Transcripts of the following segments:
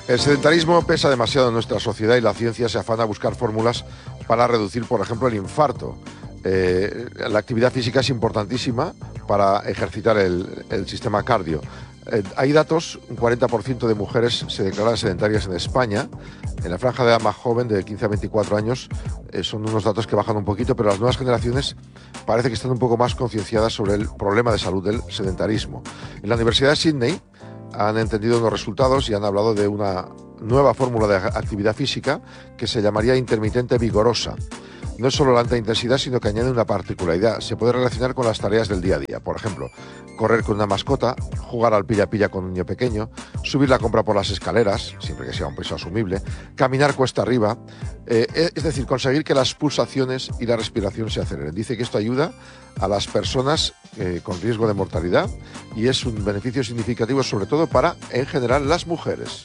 El sedentarismo pesa demasiado en nuestra sociedad y la ciencia se afana a buscar fórmulas para reducir, por ejemplo, el infarto. La actividad física es importantísima para ejercitar el sistema cardio. Hay datos, un 40% de mujeres se declaran sedentarias en España. En la franja de edad más joven, de 15 a 24 años, son unos datos que bajan un poquito, pero las nuevas generaciones parece que están un poco más concienciadas sobre el problema de salud del sedentarismo. En la Universidad de Sydney han entendido los resultados y han hablado de una nueva fórmula de actividad física que se llamaría intermitente vigorosa. No es solo la alta intensidad, sino que añade una particularidad. Se puede relacionar con las tareas del día a día. Por ejemplo, correr con una mascota, jugar al pilla-pilla con un niño pequeño, subir la compra por las escaleras, siempre que sea un peso asumible, caminar cuesta arriba. Es decir, conseguir que las pulsaciones y la respiración se aceleren. Dice que esto ayuda a las personas con riesgo de mortalidad y es un beneficio significativo, sobre todo para, en general, las mujeres.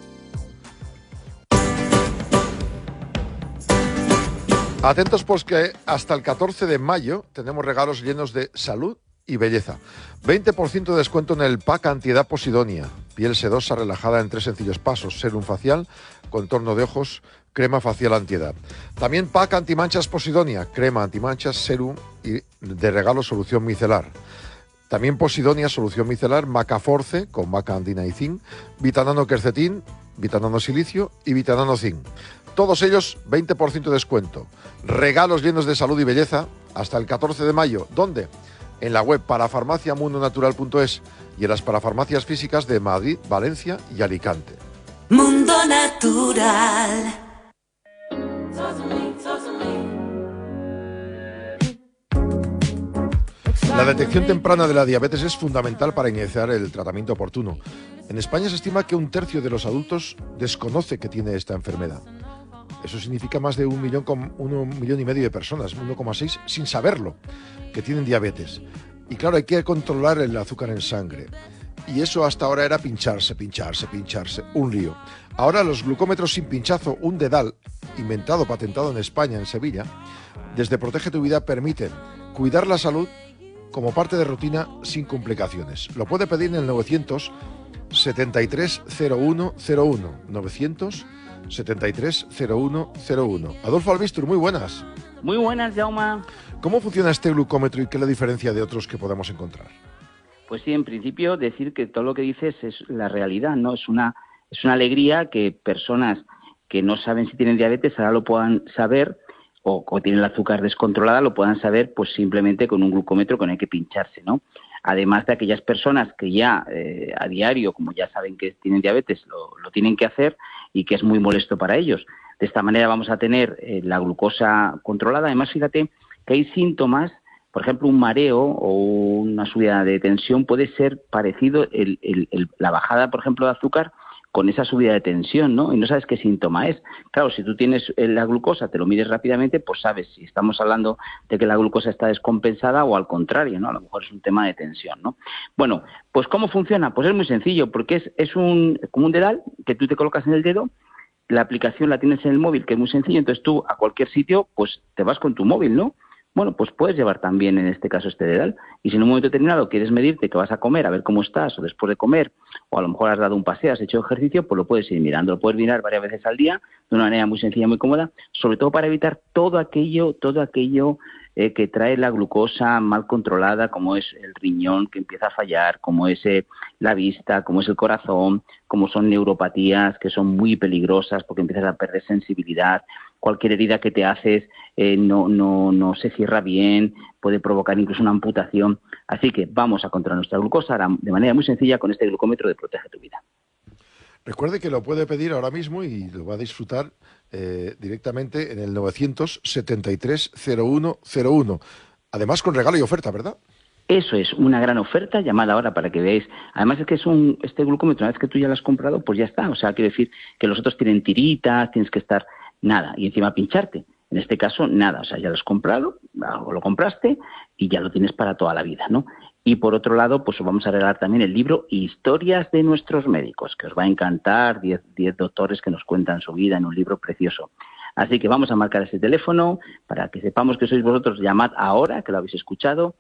Atentos, pues, que hasta el 14 de mayo tenemos regalos llenos de salud y belleza. 20% de descuento en el pack antiedad Posidonia. Piel sedosa relajada en 3 sencillos pasos. Serum facial, contorno de ojos, crema facial antiedad. También pack antimanchas Posidonia. Crema antimanchas, serum y de regalo solución micelar. También Posidonia, solución micelar, Macaforce con maca andina y zinc, Vitanano quercetín, Vitanano silicio y Vitanano zinc. Todos ellos 20% de descuento. Regalos llenos de salud y belleza hasta el 14 de mayo. ¿Dónde? En la web parafarmaciamundonatural.es y en las parafarmacias físicas de Madrid, Valencia y Alicante. Mundo Natural. La detección temprana de la diabetes es fundamental para iniciar el tratamiento oportuno. En España se estima que 1/3 de los adultos desconoce que tiene esta enfermedad. Eso significa más de 1,5 millón de personas, 1,6, sin saberlo, que tienen diabetes. Y claro, hay que controlar el azúcar en sangre. Y eso hasta ahora era pincharse, un lío. Ahora los glucómetros sin pinchazo, un dedal, patentado en España, en Sevilla, desde Protege tu Vida permiten cuidar la salud como parte de rutina sin complicaciones. Lo puede pedir en el 973-0101. 973-0101. Adolfo Albistur, muy buenas. Muy buenas, Jaume. ¿Cómo funciona este glucómetro y qué le diferencia de otros que podamos encontrar? Pues sí, en principio decir que todo lo que dices es la realidad, ¿no? Es una alegría que personas que no saben si tienen diabetes ahora lo puedan saber, o tienen el azúcar descontrolada lo puedan saber, pues simplemente con un glucómetro con el que pincharse, ¿no? Además de aquellas personas que ya a diario, como ya saben que tienen diabetes, lo tienen que hacer y que es muy molesto para ellos. De esta manera vamos a tener la glucosa controlada. Además, fíjate que hay síntomas, por ejemplo, un mareo o una subida de tensión puede ser parecido la bajada, por ejemplo, de azúcar con esa subida de tensión, ¿no? Y no sabes qué síntoma es. Claro, si tú tienes la glucosa, te lo mides rápidamente, pues sabes si estamos hablando de que la glucosa está descompensada o al contrario, ¿no? A lo mejor es un tema de tensión, ¿no? Bueno, pues ¿cómo funciona? Pues es muy sencillo, porque es como un dedal que tú te colocas en el dedo, la aplicación la tienes en el móvil, que es muy sencillo, entonces tú a cualquier sitio, pues te vas con tu móvil, ¿no? Bueno, pues puedes llevar también en este caso este dedal. Y si en un momento determinado quieres medirte que vas a comer, a ver cómo estás, o después de comer, o a lo mejor has dado un paseo, has hecho ejercicio, pues lo puedes ir mirando. Lo puedes mirar varias veces al día, de una manera muy sencilla, muy cómoda, sobre todo para evitar todo aquello que trae la glucosa mal controlada, como es el riñón que empieza a fallar, como es la vista, como es el corazón, como son neuropatías que son muy peligrosas porque empiezas a perder sensibilidad. Cualquier herida que te haces no se cierra bien, puede provocar incluso una amputación. Así que vamos a controlar nuestra glucosa de manera muy sencilla con este glucómetro de Protege tu Vida. Recuerde que lo puede pedir ahora mismo y lo va a disfrutar directamente en el 973-0101. Además con regalo y oferta, ¿verdad? Eso es, una gran oferta, llamada ahora para que veáis. Además es que este glucómetro, una vez que tú ya lo has comprado, pues ya está. O sea, quiero decir que los otros tienen tiritas, tienes que estar nada, y encima pincharte. En este caso, nada, o sea, ya lo has comprado, o lo compraste, y ya lo tienes para toda la vida, ¿no? Y por otro lado, pues os vamos a regalar también el libro Historias de nuestros médicos, que os va a encantar, 10 doctores que nos cuentan su vida en un libro precioso. Así que vamos a marcar ese teléfono para que sepamos que sois vosotros. Llamad ahora, que lo habéis escuchado,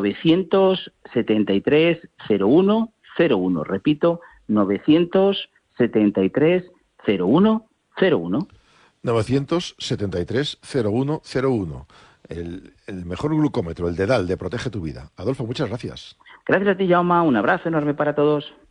973-0101. Repito, 973-0101. 973 0101. 973 0101. El mejor glucómetro, el Dedal, de Protege tu Vida. Adolfo, muchas gracias. Gracias a ti, Jaume. Un abrazo enorme para todos.